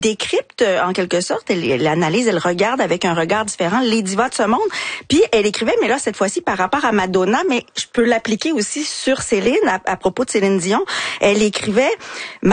décrypte en quelque sorte, elle analyse, elle regarde avec un regard différent les divas de ce monde. Puis elle écrivait, mais là cette fois-ci par rapport à Madonna, mais je peux l'appliquer aussi sur Céline à propos de Céline Dion. Elle écrivait Madonna, :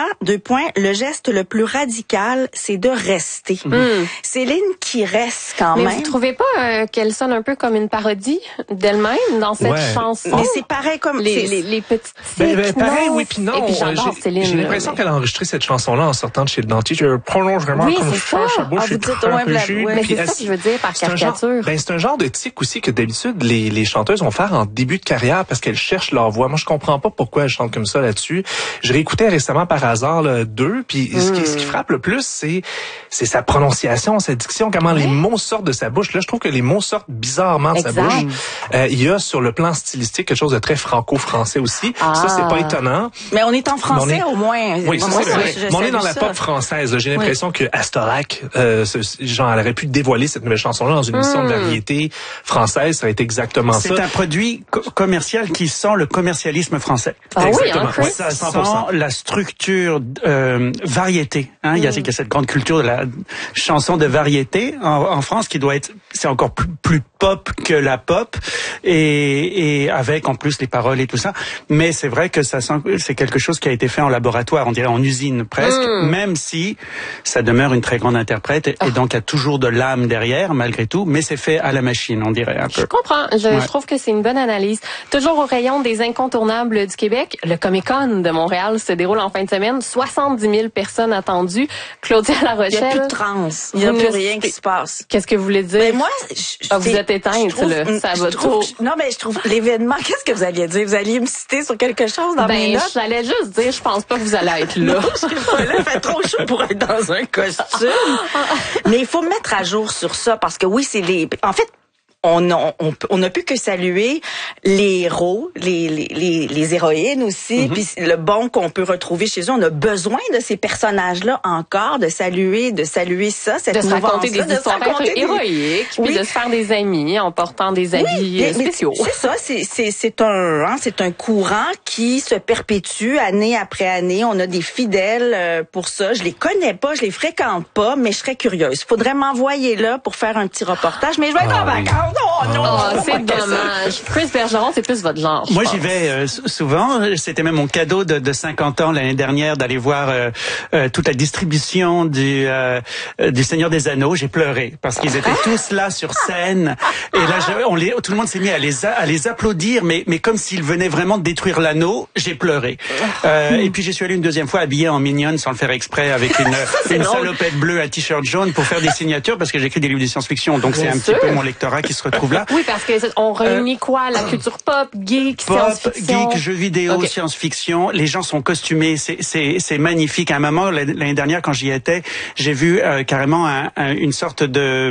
le geste le plus radical, c'est de rester. Céline qui reste quand même. Mais vous trouvez pas qu'elle sonne un peu comme une parodie d'elle-même dans cette chanson? Mais c'est pareil comme les petites pareil, oui puis non. Et puis j'adore Céline. J'ai l'impression qu'elle a enregistré cette chanson-là en sortant de chez le dentiste. Je prolonge vraiment comme je cherche sa bouche. Vous dites mais c'est ça que je veux dire par caricature. C'est un genre de tic aussi que d'habitude les chanteuses vont faire en début de carrière parce qu'elles cherchent leur voix. Moi, je comprends pas pourquoi elles chantent comme ça là-dessus. Je réécoutais récemment par hasard deux, puis ce qui frappe le plus, c'est sa prononciation, sa diction, comment les mots sortent de sa bouche. Là, je trouve que les mots sortent bizarrement de sa bouche. Il y a sur le plan stylistique quelque chose de très franco-français aussi. Ça, c'est pas étonnant. Mais on est en français au moins. Oui, c'est on est dans la pop française. J'ai l'impression que Astorac, genre, elle aurait pu dévoiler cette nouvelle chanson-là dans une émission de variété française. Ça aurait été exactement ça. C'est un produit commercial qui sent le commercialisme français. Exactement. Oui, ça sent la structure variété. Il y a cette grande culture de la chanson de variété en France qui doit être, c'est encore plus pop que la pop et avec en plus les paroles et tout ça. Mais c'est vrai que ça sent, c'est quelque chose qui a été fait en laboratoire, on dirait en usine presque, même si ça demeure une très grande interprète et donc il y a toujours de l'âme derrière malgré tout, mais c'est fait à la machine, on dirait un peu. Je comprends. Je trouve que c'est une bonne analyse. Toujours au rayon des incontournables du Québec, le Comic-Con de Montréal se déroule en fin de semaine. 70 000 personnes attendues. Claudia La Rochelle. Il n'y a plus de trans. Il n'y a plus rien qui se passe. Qu'est-ce que vous voulez dire? Mais moi, vous êtes éteinte, là. Ça va trop. Non, mais je trouve l'événement, qu'est-ce que vous alliez dire? Vous alliez me citer sur quelque chose dans mes notes? J'allais juste dire, je pense pas que vous allez être là. Non, je suis pas là. Il fait trop chaud pour être dans un costume. Mais il faut me mettre à jour sur ça parce que oui, en fait, on n'a pu que saluer les héros, les héroïnes aussi, puis le bon qu'on peut retrouver chez eux. On a besoin de ces personnages-là encore, de saluer ça, cette de se raconter des histoires héroïques, puis oui. de se faire des amis en portant des habits spéciaux. C'est ça, c'est un courant qui se perpétue année après année. On a des fidèles pour ça. Je les connais pas, je les fréquente pas, mais je serais curieuse. Faudrait m'envoyer là pour faire un petit reportage, mais je vais être en vacances. C'est dommage. Chris Bergeron, c'est plus votre genre. Moi, j'y vais souvent. C'était même mon cadeau de 50 ans l'année dernière d'aller voir toute la distribution du Seigneur des Anneaux. J'ai pleuré parce qu'ils étaient tous là sur scène. Et là, tout le monde s'est mis à les applaudir, mais comme s'ils venaient vraiment de détruire l'anneau. J'ai pleuré. Et puis, j'y suis allé une deuxième fois habillé en mignonne sans le faire exprès avec une salopette bleue à t-shirt jaune pour faire des signatures parce que j'écris des livres de science-fiction. Donc, c'est un petit peu mon lectorat qui se retrouve là. Oui, parce que on réunit quoi? La culture pop, geek, science-fiction? Geek, jeux vidéo, science-fiction. Les gens sont costumés, c'est magnifique. À un moment, l'année dernière, quand j'y étais, j'ai vu carrément une sorte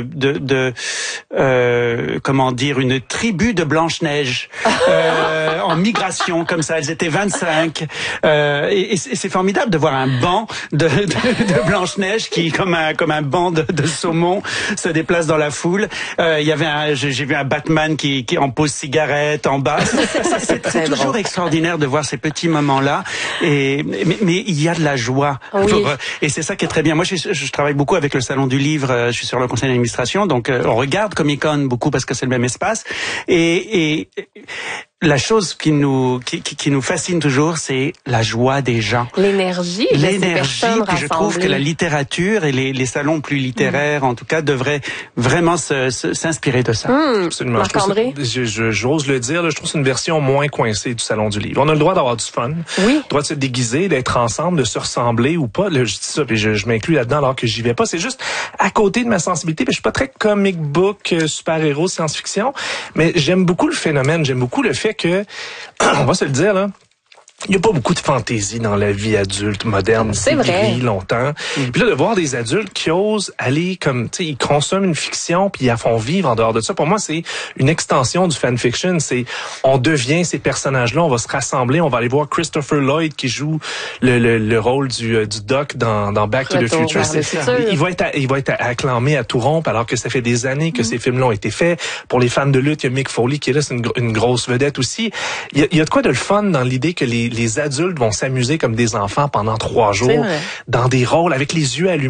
comment dire, une tribu de Blanche-Neige en migration, comme ça. Elles étaient 25. Et c'est formidable de voir un banc de Blanche-Neige qui, comme un banc de saumon, se déplace dans la foule. Il y avait j'ai vu un Batman qui en pose cigarette en bas. C'est toujours extraordinaire de voir ces petits moments-là. Mais il y a de la joie. Oui. Et c'est ça qui est très bien. Moi, je travaille beaucoup avec le Salon du Livre. Je suis sur le conseil d'administration. Donc, on regarde Comic-Con beaucoup parce que c'est le même espace. Et la chose qui nous fascine toujours, c'est la joie des gens. L'énergie. Puis je trouve que la littérature et les salons plus littéraires, en tout cas, devraient vraiment s'inspirer de ça. Absolument. Marc-André? J'ose le dire, là, je trouve que c'est une version moins coincée du Salon du Livre. On a le droit d'avoir du fun. Oui. Le droit de se déguiser, d'être ensemble, de se ressembler ou pas. Là, je dis ça, puis je m'inclus là-dedans alors que j'y vais pas. C'est juste à côté de ma sensibilité. Puis je suis pas très comic book, super-héros, science-fiction. Mais j'aime beaucoup le phénomène. J'aime beaucoup le fait que, on va se le dire, là, il n'y a pas beaucoup de fantaisie dans la vie adulte moderne. C'est vrai. Longtemps. Puis là, de voir des adultes qui osent aller comme, tu sais, ils consomment une fiction puis ils la font vivre en dehors de ça. Pour moi, c'est une extension du fanfiction. C'est, on devient ces personnages-là, on va se rassembler, on va aller voir Christopher Lloyd qui joue le rôle du Doc dans Back to the Future. Il va être acclamé à tout rompre alors que ça fait des années que ces films-là ont été faits. Pour les fans de lutte, il y a Mick Foley qui est là, c'est une grosse vedette aussi. Il y a de quoi de le fun dans l'idée que les les adultes vont s'amuser comme des enfants pendant 3 jours dans des rôles avec les yeux allumés.